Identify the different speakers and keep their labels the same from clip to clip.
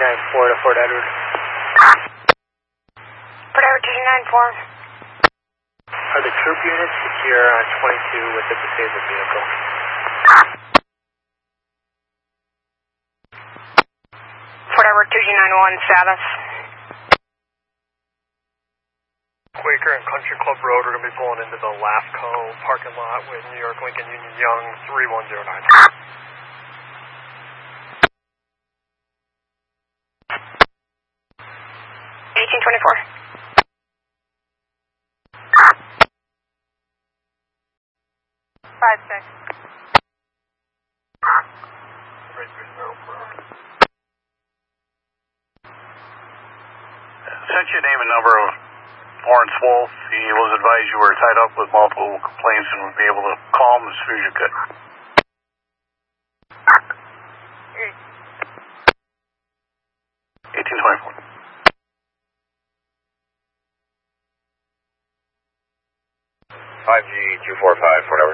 Speaker 1: 294 to Fort Edward.
Speaker 2: Fort Edward 294.
Speaker 1: Are the troop units secure on 22 with the disabled vehicle?
Speaker 2: Fort Edward 291 status.
Speaker 3: Quaker and Country Club Road are going to be pulling into the LAFCO parking lot with New York Lincoln Union Young 3109.
Speaker 2: 1824. Five six.
Speaker 4: Sent you name and number of Lawrence Wolf. He was advised you were tied up with multiple complaints and would be able to call him as soon as you could. 1824.
Speaker 5: 5G 245, whatever.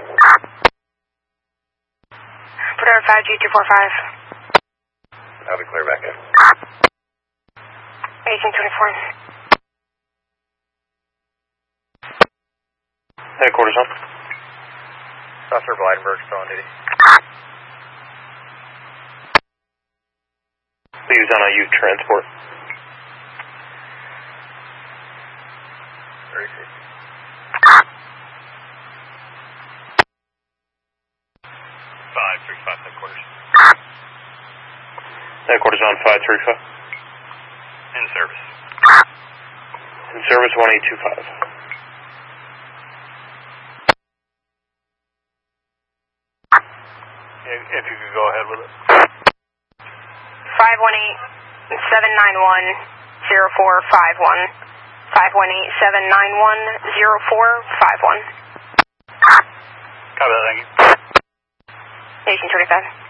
Speaker 2: Fort Edward 5G 245.
Speaker 5: I'll be clear back in.
Speaker 2: 1824.
Speaker 4: Headquarters on.
Speaker 5: Officer Blydenberg still on duty.
Speaker 4: Leaves on a youth transport.
Speaker 5: Very safe.
Speaker 4: 535 headquarters. Headquarters on 535. In service. In service 1825. If you could go ahead with it.
Speaker 2: 518-791-0451. 518-791-0451.
Speaker 4: Copy that, thank you.
Speaker 2: 1825.